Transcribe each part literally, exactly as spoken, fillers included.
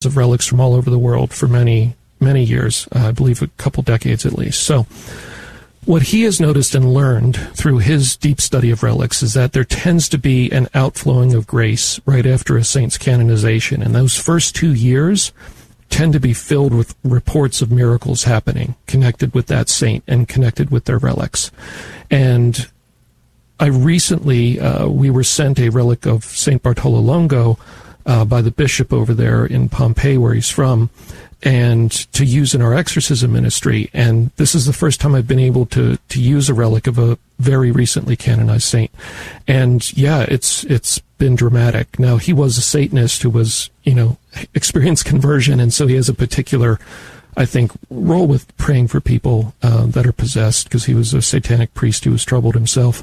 of relics from all over the world for many, many years, uh, I believe a couple decades at least. So what he has noticed and learned through his deep study of relics is that there tends to be an outflowing of grace right after a saint's canonization. And those first two years tend to be filled with reports of miracles happening connected with that saint and connected with their relics. And I recently, uh, we were sent a relic of Saint Bartolo Longo uh, by the bishop over there in Pompeii, where he's from, and to use in our exorcism ministry. And this is the first time I've been able to to use a relic of a very recently canonized saint. And yeah, it's it's been dramatic. Now, he was a Satanist who was, you know, experienced conversion, and so he has a particular, I think, role with praying for people uh, that are possessed, because he was a satanic priest who was troubled himself.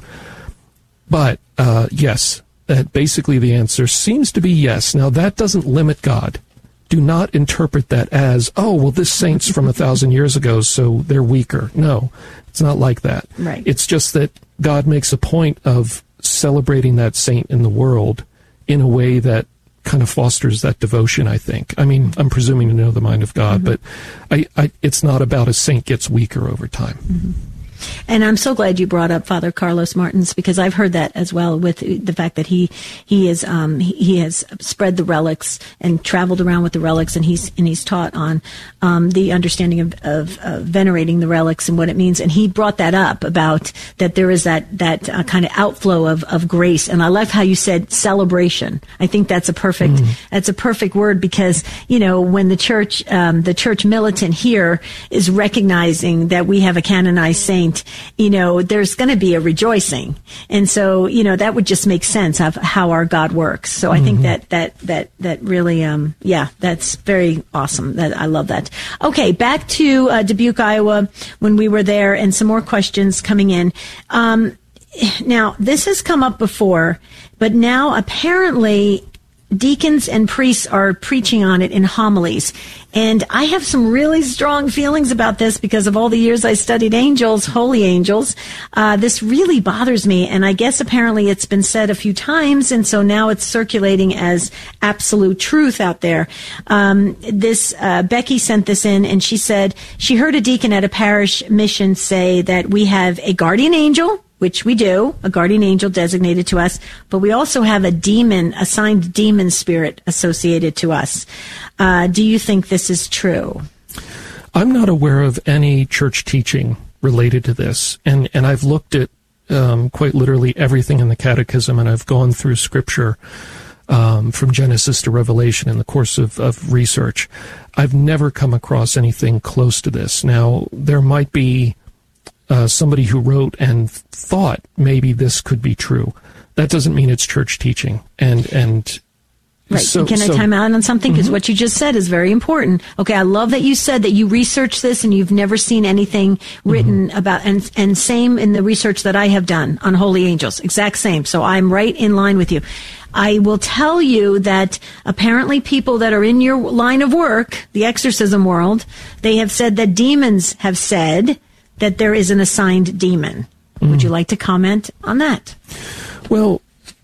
But, uh, yes, that basically the answer seems to be yes. Now, that doesn't limit God. Do not interpret that as, oh, well, this saint's from a thousand years ago, so they're weaker. No, it's not like that. Right. It's just that God makes a point of celebrating that saint in the world in a way that kind of fosters that devotion, I think. I mean, I'm presuming to know the mind of God, mm-hmm. but I, I, it's not about a saint gets weaker over time. Mm-hmm. And I'm so glad you brought up Father Carlos Martins, because I've heard that as well, with the fact that he he is um, he, he has spread the relics and traveled around with the relics, and he's and he's taught on um, the understanding of, of uh, venerating the relics and what it means. And he brought that up about that there is that that uh, kind of outflow of, of grace. And I love how you said celebration. I think that's a perfect mm. that's a perfect word, because you know when the church um, the church militant here is recognizing that we have a canonized saint, you know, there's going to be a rejoicing. And so, you know, that would just make sense of how our God works. So I mm-hmm. think that, that, that, that really, um, yeah, that's very awesome. That I love that. Okay. Back to uh, Dubuque, Iowa, when we were there, and some more questions coming in. Um, now this has come up before, but now apparently deacons and priests are preaching on it in homilies. And I have some really strong feelings about this because of all the years I studied angels, holy angels. Uh, this really bothers me. And I guess apparently it's been said a few times. And so now it's circulating as absolute truth out there. Um, this, uh, Becky sent this in, and she said she heard a deacon at a parish mission say that we have a guardian angel, which we do, a guardian angel designated to us, but we also have a demon, assigned demon spirit associated to us. Uh, do you think this is true? I'm not aware of any church teaching related to this, and, and I've looked at um, quite literally everything in the Catechism, and I've gone through Scripture um, from Genesis to Revelation in the course of, of research. I've never come across anything close to this. Now, there might be Uh, somebody who wrote and thought maybe this could be true. That doesn't mean it's church teaching. And and right. So, Can I so, time out on something? Because mm-hmm. what you just said is very important. Okay, I love that you said that you researched this and you've never seen anything written mm-hmm. about, and and same in the research that I have done on holy angels. Exact same. So I'm right in line with you. I will tell you that apparently people that are in your line of work, the exorcism world, they have said that demons have said that there is an assigned demon. Mm. Would you like to comment on that? Well,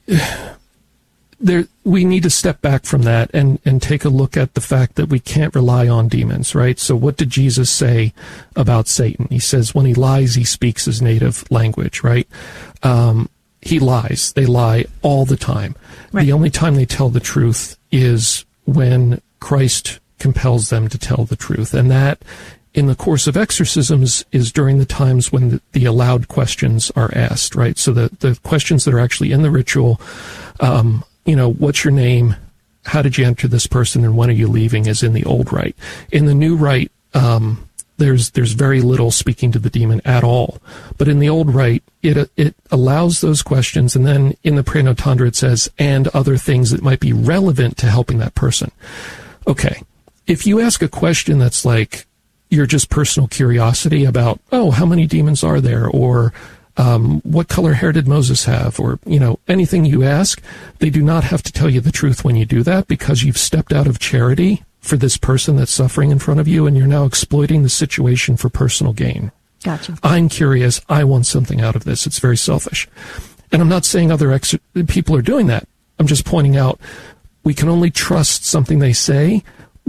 there we need to step back from that and, and take a look at the fact that we can't rely on demons, right? So what did Jesus say about Satan? He says when he lies, he speaks his native language, right? Um, he lies. They lie all the time. Right. The only time they tell the truth is when Christ compels them to tell the truth. And that, in the course of exorcisms, is during the times when the, the allowed questions are asked, right? So the, the questions that are actually in the ritual, um, you know, what's your name? How did you enter this person? And when are you leaving? Is in the old rite. In the new rite, um, there's there's very little speaking to the demon at all. But in the old rite, it it allows those questions, and then in the Praenotandra it says, and other things that might be relevant to helping that person. Okay, if you ask a question that's like, your just personal curiosity about, oh, how many demons are there? Or um, what color hair did Moses have? Or, you know, anything you ask, they do not have to tell you the truth when you do that, because you've stepped out of charity for this person that's suffering in front of you, and you're now exploiting the situation for personal gain. Gotcha. I'm curious. I want something out of this. It's very selfish. And I'm not saying other ex- people are doing that. I'm just pointing out we can only trust something they say